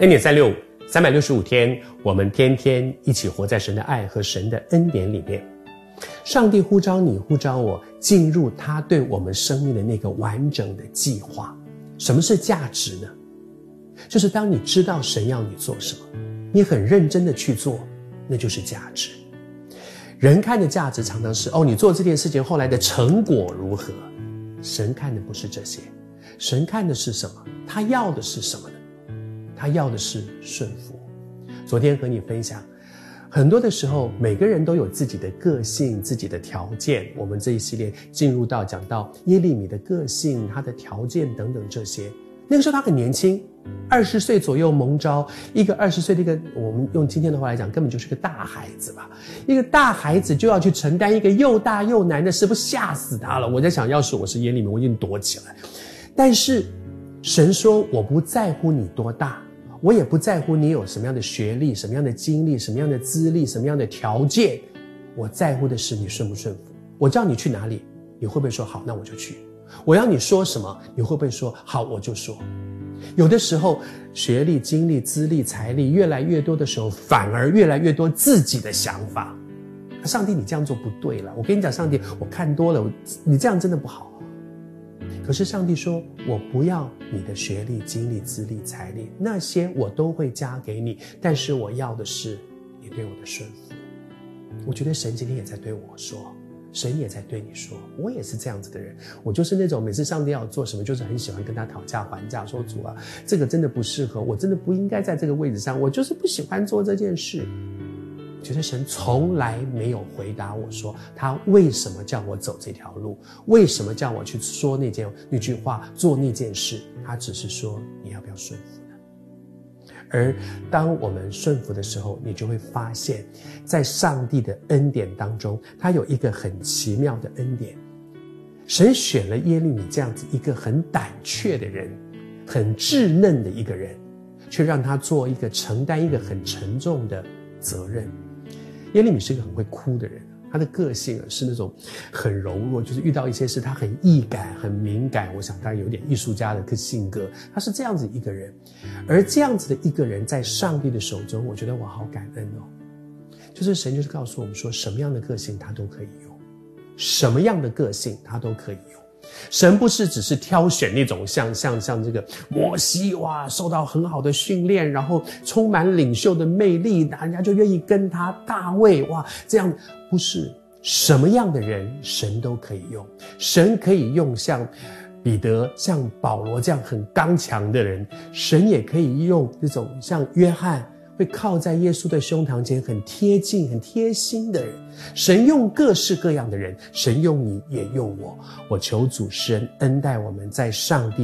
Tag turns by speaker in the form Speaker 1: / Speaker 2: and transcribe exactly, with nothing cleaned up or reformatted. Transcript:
Speaker 1: 恩典三六五，三百六十五天，我们天天一起活在神的爱和神的恩典里面。上帝呼召你，呼召我，进入他对我们生命的那个完整的计划。什么是价值呢？就是当你知道神要你做什么，你很认真的去做，那就是价值。人看的价值常常是，哦，你做这件事情后来的成果如何？神看的不是这些，神看的是什么？他要的是什么呢？他要的是顺服。昨天和你分享，很多的时候每个人都有自己的个性，自己的条件。我们这一系列进入到讲到耶利米的个性，他的条件等等这些。那个时候他很年轻，二十岁左右蒙召，一个二十岁的一个，我们用今天的话来讲，根本就是个大孩子吧。一个大孩子就要去承担一个又大又难的事，不吓死他了。我在想，要是我是耶利米，我已经躲起来。但是神说，我不在乎你多大，我也不在乎你有什么样的学历，什么样的经历，什么样的资历，什么样的条件，我在乎的是你顺不顺服。我叫你去哪里，你会不会说好，那我就去。我要你说什么，你会不会说好，我就说。有的时候学历、经历、资历、财力越来越多的时候，反而越来越多自己的想法。上帝，你这样做不对了，我跟你讲，上帝，我看多了，你这样真的不好。可是上帝说，我不要你的学历、经历、资历、财力，那些我都会加给你，但是我要的是你对我的顺服。我觉得神今天也在对我说，神也在对你说，我也是这样子的人。我就是那种每次上帝要做什么，就是很喜欢跟他讨价还价，说主啊，这个真的不适合我，真的不应该在这个位置上，我就是不喜欢做这件事。觉得神从来没有回答我说他为什么叫我走这条路，为什么叫我去说那件那句话，做那件事。他只是说你要不要顺服呢？而当我们顺服的时候，你就会发现在上帝的恩典当中，他有一个很奇妙的恩典。神选了耶利米这样子一个很胆怯的人，很稚嫩的一个人，却让他做一个承担一个很沉重的责任。耶利米是一个很会哭的人，他的个性是那种很柔弱，就是遇到一些事他很易感很敏感，我想他有点艺术家的个性格，他是这样子一个人。而这样子的一个人在上帝的手中，我觉得我好感恩哦。就是神就是告诉我们说，什么样的个性他都可以用，什么样的个性他都可以用。神不是只是挑选那种像像像这个摩西，哇，受到很好的训练，然后充满领袖的魅力，人家就愿意跟他。大卫，哇，这样不是，什么样的人神都可以用。神可以用像彼得、像保罗这样很刚强的人，神也可以用这种像约翰会靠在耶稣的胸膛前很贴近很贴心的人。神用各式各样的人，神用你也用我。我求主施恩恩待我们在上帝